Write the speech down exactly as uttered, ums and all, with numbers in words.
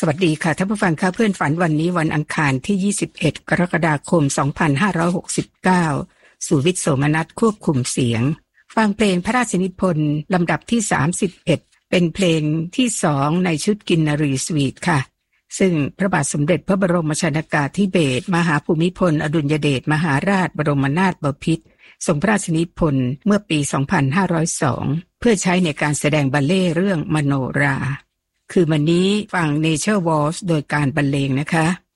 สวัสดีค่ะท่านผู้ฟังค่ะเพื่อนฝันวันนี้วันอังคารที่ยี่สิบเอ็ดกรกฎาคมสองพันห้าร้อยหกสิบเก้าสุวิทย์โสมนัสควบคุมเสียงฟังเพลงพระราชนิพนธ์ลำดับที่สามสิบเอ็ดเป็นเพลงที่สองในชุดกินนรีสวีทค่ะซึ่งพระบาทสมเด็จพระบรมชนกาธิเบศรมหาภูมิพลอดุลยเดชมหาราชบรมนาถบพิตรทรงพระราชนิพนธ์เมื่อปีสองพันห้าร้อยสองเพื่อใช้ในการแสดงบัลเล่ต์เรื่องมโนราคือวันนี้ฟัง Nature Waltz โดยการบรรเลงนะคะ